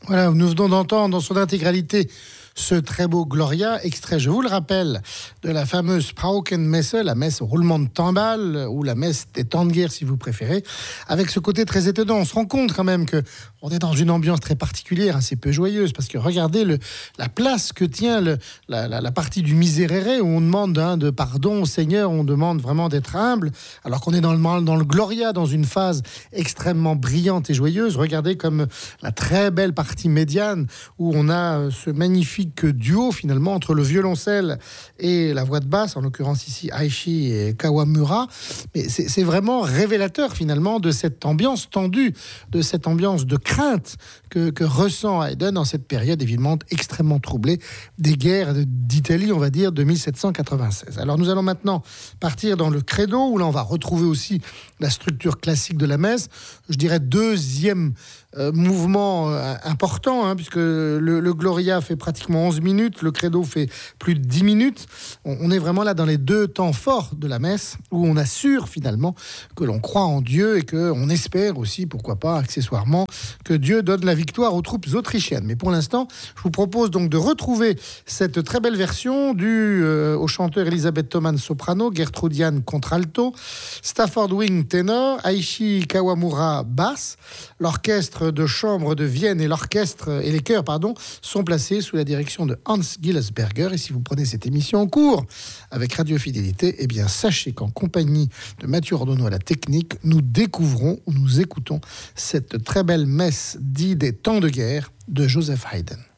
Voilà, nous venons d'entendre dans son intégralité ce très beau Gloria, extrait, je vous le rappelle, de la fameuse Spraukenmesse, la messe au roulement de timbales, ou la messe des temps de guerre si vous préférez, avec ce côté très étonnant. On se rend compte quand même qu'on est dans une ambiance très particulière, assez peu joyeuse, parce que regardez la place que tient la partie du Miserere, où on demande de pardon au Seigneur, on demande vraiment d'être humble, alors qu'on est dans le Gloria, dans une phase extrêmement brillante et joyeuse. Regardez comme la très belle partie médiane, où on a ce magnifique duo finalement entre le violoncelle et la voix de basse, en l'occurrence ici Aichi et Kawamura. Mais c'est vraiment révélateur finalement de cette ambiance tendue, de cette ambiance de crainte que ressent Haydn dans cette période évidemment extrêmement troublée des guerres d'Italie, on va dire, de 1796. Alors nous allons maintenant partir dans le credo, où là on va retrouver aussi la structure classique de la messe. Je dirais deuxième mouvement important, puisque le Gloria fait pratiquement 11 minutes, le Credo fait plus de 10 minutes. On est vraiment là dans les deux temps forts de la messe, où on assure finalement que l'on croit en Dieu et qu'on espère aussi, pourquoi pas, accessoirement, que Dieu donne la victoire aux troupes autrichiennes. Mais pour l'instant, je vous propose donc de retrouver cette très belle version due au chanteur Elisabeth Thoman soprano, Gertrudian contralto, Stafford Wing ténor, Aichi Kawamura basse. L'orchestre de chambre de Vienne et les chœurs sont placés sous la direction de Hans Gillesberger. Et si vous prenez cette émission en cours avec Radio Fidélité, eh bien sachez qu'en compagnie de Mathieu Ordonneau à la technique, nous découvrons ou nous écoutons cette très belle messe dite des temps de guerre de Joseph Haydn.